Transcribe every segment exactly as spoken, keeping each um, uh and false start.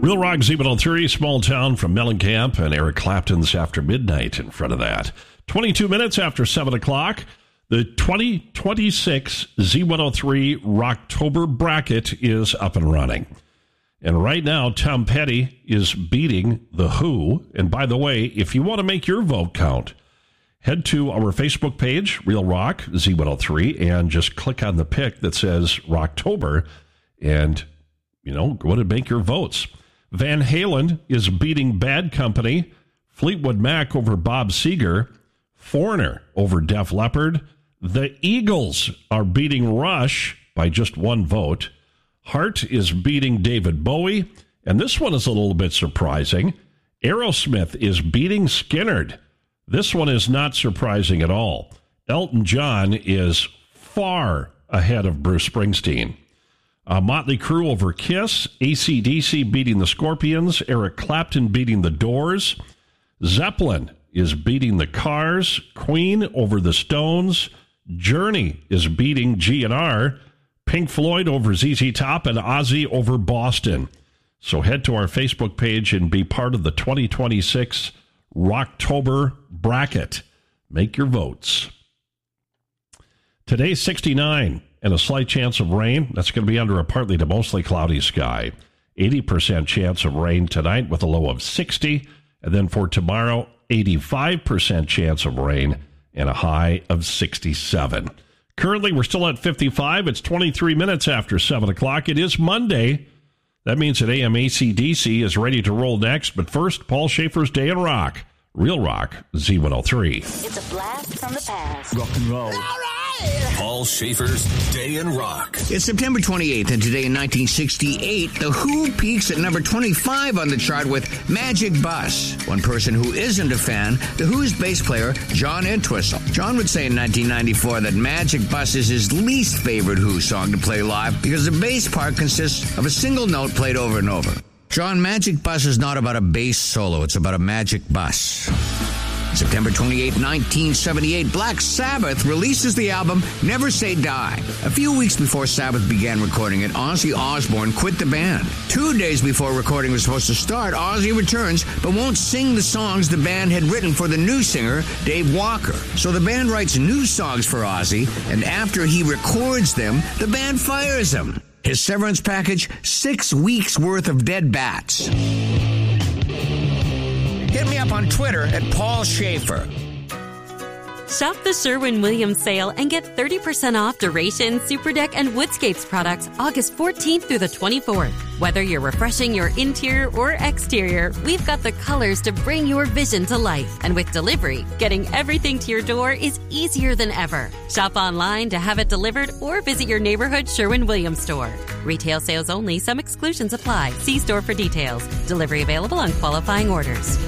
Real Rock Z one oh three, Small Town from Mellencamp, and Eric Clapton's After Midnight in front of that. twenty-two minutes after seven o'clock, the twenty twenty-six Z one oh three Rocktober bracket is up and running. And right now, Tom Petty is beating The Who. And by the way, if you want to make your vote count, head to our Facebook page, Real Rock Z one oh three, and just click on the pick that says Rocktober, and, you know, go ahead and make your votes. Van Halen is beating Bad Company, Fleetwood Mac over Bob Seger, Foreigner over Def Leppard. The Eagles are beating Rush by just one vote. Heart is beating David Bowie, and this one is a little bit surprising. Aerosmith is beating Skynyrd. This one is not surprising at all. Elton John is far ahead of Bruce Springsteen. Uh, Motley Crue over Kiss, A C D C beating the Scorpions, Eric Clapton beating the Doors, Zeppelin is beating the Cars, Queen over the Stones, Journey is beating G N R, Pink Floyd over Z Z Top, and Ozzy over Boston. So head to our Facebook page and be part of the twenty twenty-six Rocktober bracket. Make your votes. Today's sixty-nine. And a slight chance of rain. That's going to be under a partly to mostly cloudy sky. eighty percent chance of rain tonight with a low of sixty. And then for tomorrow, eighty-five percent chance of rain and a high of sixty-seven. Currently, we're still at fifty-five. It's twenty-three minutes after seven o'clock. It is Monday. That means that A M A C D C is ready to roll next. But first, Paul Schaefer's Day in Rock. Real Rock Z one oh three. It's a blast from the past. Rock and roll. All right. Paul Schaefer's Day in Rock. It's September twenty-eighth, and today in nineteen sixty-eight, The Who peaks at number twenty-five on the chart with Magic Bus. One person who isn't a fan, The Who's bass player, John Entwistle. John would say in nineteen ninety-four that Magic Bus is his least favorite Who song to play live because the bass part consists of a single note played over and over. John, Magic Bus is not about a bass solo, it's about a magic bus. September twenty-eighth, nineteen seventy-eight, Black Sabbath releases the album Never Say Die. A few weeks before Sabbath began recording it, Ozzy Osbourne quit the band. Two days before recording was supposed to start, Ozzy returns, but won't sing the songs the band had written for the new singer, Dave Walker. So the band writes new songs for Ozzy, and after he records them, the band fires him. His severance package, six weeks worth of dead bats. Hit me up on Twitter at Paul Schaefer. Shop the Sherwin-Williams sale and get thirty percent off Duration, Superdeck, and Woodscapes products August fourteenth through the twenty-fourth. Whether you're refreshing your interior or exterior, we've got the colors to bring your vision to life. And with delivery, getting everything to your door is easier than ever. Shop online to have it delivered or visit your neighborhood Sherwin-Williams store. Retail sales only. Some exclusions apply. See store for details. Delivery available on qualifying orders.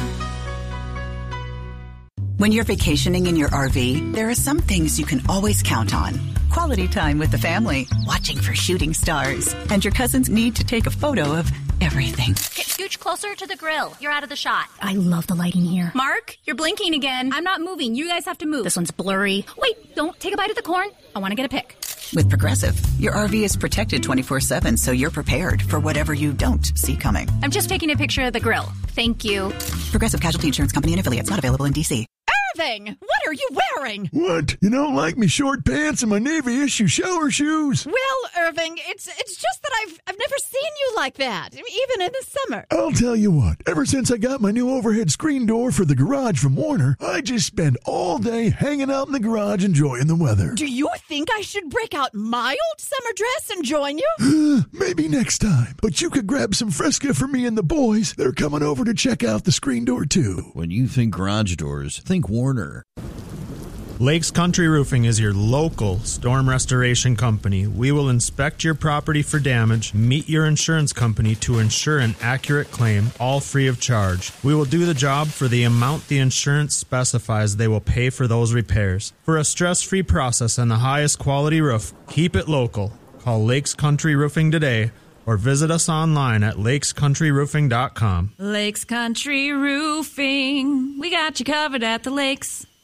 When you're vacationing in your R V, there are some things you can always count on. Quality time with the family, watching for shooting stars, and your cousins need to take a photo of everything. Get scooch closer to the grill. You're out of the shot. I love the lighting here. Mark, you're blinking again. I'm not moving. You guys have to move. This one's blurry. Wait, don't take a bite of the corn. I want to get a pic. With Progressive, your R V is protected twenty-four seven, so you're prepared for whatever you don't see coming. I'm just taking a picture of the grill. Thank you. Progressive Casualty Insurance Company and Affiliates, not available in D C. Irving, what are you wearing? What? You don't like me short pants and my Navy issue shower shoes? Well, Irving, it's it's just that I've I've never seen you like that, even in the summer. I'll tell you what, ever since I got my new overhead screen door for the garage from Warner, I just spend all day hanging out in the garage enjoying the weather. Do you think I should break out my old summer dress and join you? Maybe next time, but you could grab some Fresca for me and the boys. They're coming over to check out the screen door too. When you think garage doors, think Warner. Lakes Country Roofing is your local storm restoration company. We will inspect your property for damage, meet your insurance company to ensure an accurate claim, all free of charge. We will do the job for the amount the insurance specifies they will pay for those repairs. For a stress-free process and the highest quality roof, keep it local. Call Lakes Country Roofing today or visit us online at lakes country roofing dot com. Lakes Country Roofing. We got you covered at the lakes.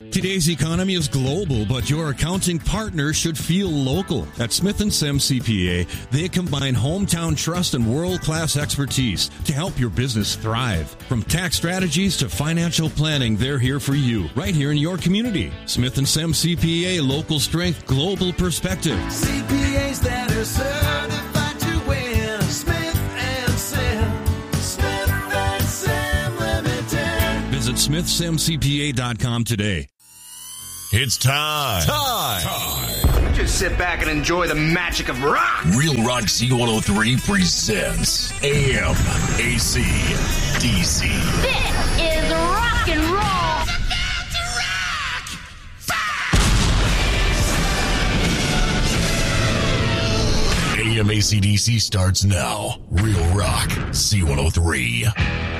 Today's economy is global, but your accounting partner should feel local. At Smith and Sam C P A, they combine hometown trust and world-class expertise to help your business thrive. From tax strategies to financial planning, they're here for you, right here in your community. Smith and Sam C P A, local strength, global perspective. C P As that are certified to win. Smith and Sam. Smith and Sam Limited. Visit smith sam c p a dot com today. It's time. Time. Time. Just sit back and enjoy the magic of rock. Real Rock Z one oh three presents A M A C D C. This is rock and roll. A M A C D C starts now. Real Rock Z one oh three.